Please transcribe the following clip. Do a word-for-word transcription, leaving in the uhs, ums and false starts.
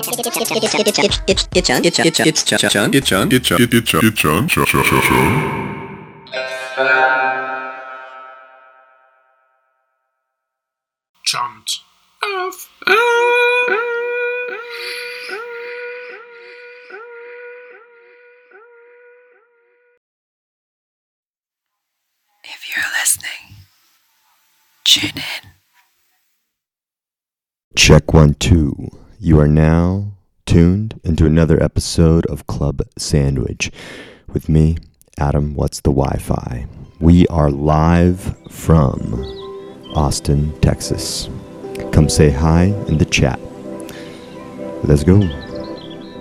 Chant. If you're listening, tune in. Check one, two. You are now tuned into another episode of Club Sandwich with me, Adam. What's the Wi-Fi? We are live from Austin, Texas. Come say hi in the chat. Let's go.